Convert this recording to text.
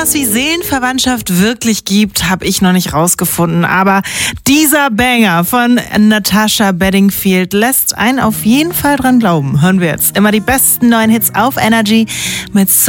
sowas wie Seelenverwandtschaft wirklich gibt, habe ich noch nicht rausgefunden. Aber dieser Banger von Natasha Bedingfield lässt einen auf jeden Fall dran glauben. Hören wir jetzt immer die besten neuen Hits auf Energy mit